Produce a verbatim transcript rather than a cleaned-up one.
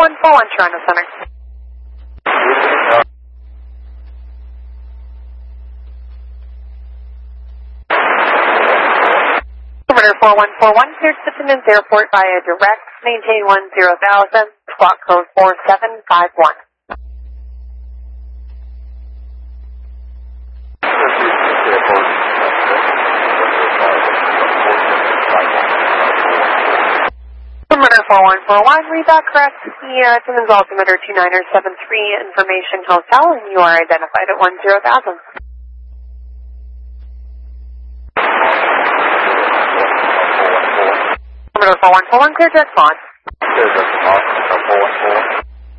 one four one, Toronto Center. Perimeter four one four one, cleared to Timmins Airport via direct, maintain one zero thousand, squawk code four seven five one. Perimeter four one four one, read that correct. The uh, Timmins altimeter two niner seven three, information hotel, and you are identified at one zero thousand. Perimeter four one four one, clear direct mod. Clear direct mod.